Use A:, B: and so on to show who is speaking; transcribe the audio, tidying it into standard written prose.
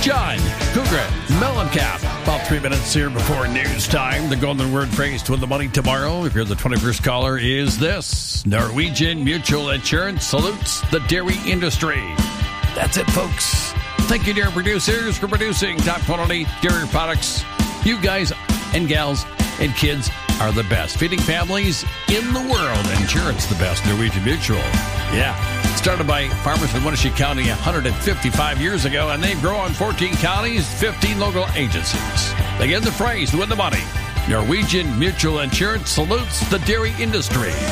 A: John Cougar Mellencamp. About 3 minutes here before news time. The golden word phrase to win the money tomorrow, if you're the 21st caller, is this. Norwegian Mutual Insurance salutes the dairy industry. That's it, folks. Thank you, dear producers, for producing top-quality dairy products. You guys and gals and kids are the best. Feeding families in the world. And sure, it's the best. Norwegian Mutual. Yeah. Started by farmers in Wenatchee County 155 years ago, and they've grown 14 counties, 15 local agencies. They get the phrase to win the money. Norwegian Mutual Insurance salutes the dairy industry.